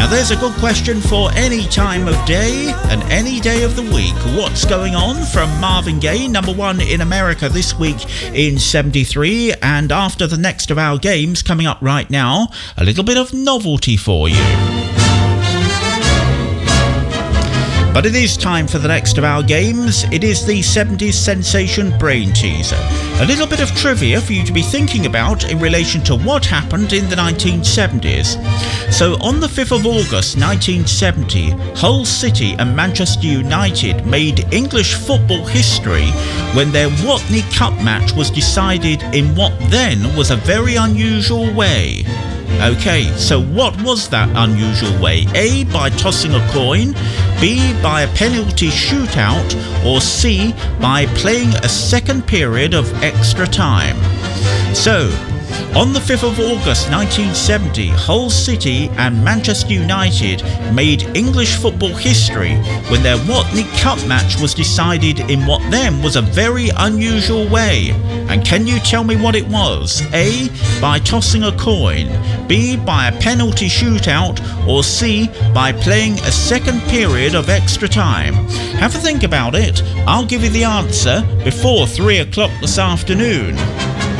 Now there's a good question for any time of day and any day of the week. What's going on from Marvin Gaye, number one in America this week in 73, and after the next of our games coming up right now, a little bit of novelty for you. But it is time for the next of our games. It is the 70s sensation brain teaser. A little bit of trivia for you to be thinking about in relation to what happened in the 1970s. So on the 5th of August 1970, Hull City and Manchester United made English football history when their Watney Cup match was decided in what then was a very unusual way. Okay, so what was that unusual way? A, by tossing a coin, B, by a penalty shootout, or C, by playing a second period of extra time. So, on the 5th of August 1970, Hull City and Manchester United made English football history when their Watney Cup match was decided in what then was a very unusual way. And can you tell me what it was? A, by tossing a coin, B, by a penalty shootout, or C, by playing a second period of extra time? Have a think about it. I'll give you the answer before 3 o'clock this afternoon.